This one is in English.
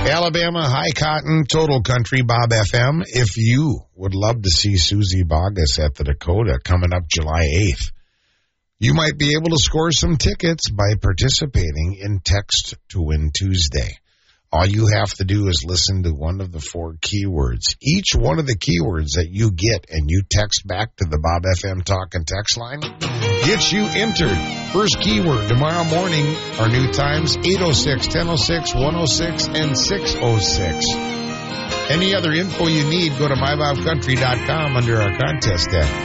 Alabama, High Cotton, Total Country, Bob FM. If you would love to see Susie Bogus at the Dakota coming up July 8th, you might be able to score some tickets by participating in Text to Win Tuesday. All you have to do is listen to one of the 4 keywords. Each one of the keywords that you get and you text back to the Bob FM Talk and Text line gets you entered. First keyword tomorrow morning, our new times, 8:06, 10:06, 1:06, and 6:06. Any other info you need, go to mybobcountry.com under our contest tab.